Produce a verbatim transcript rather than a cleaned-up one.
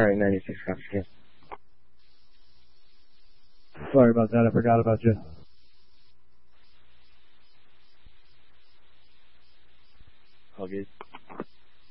Alright, ninety-six, copy. Yeah. Sorry about that, I forgot about you. All good.